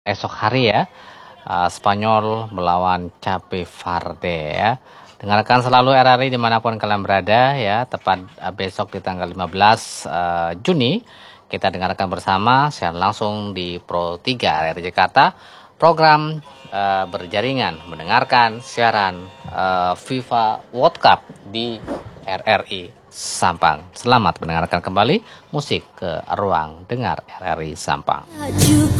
esok hari ya. Spanyol melawan Cape Verde ya. Dengarkan selalu RRI dimanapun kalian berada ya. Tepat besok di tanggal 15 Juni kita dengarkan bersama siaran langsung di Pro 3 RRI Jakarta. Program berjaringan mendengarkan siaran FIFA World Cup di RRI Sampang. Selamat mendengarkan kembali musik ke ruang dengar RRI Sampang.